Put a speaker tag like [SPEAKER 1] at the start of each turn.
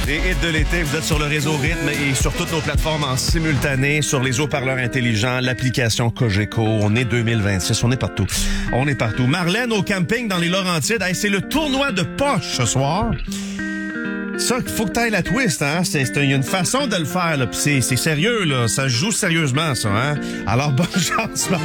[SPEAKER 1] Les hits de l'été, vous êtes sur le réseau Rythme et sur toutes nos plateformes en simultané, sur les haut-parleurs intelligents, l'application Cogeco. On est 2026, on est partout. On est partout. Marlène au camping dans les Laurentides. Hey, c'est le tournoi de poche ce soir. Ça, faut que t'ailles la twist, hein. Il y a une façon de le faire, là. Pis c'est sérieux, là. Ça se joue sérieusement, ça, hein. Alors, bonne chance, Marlène.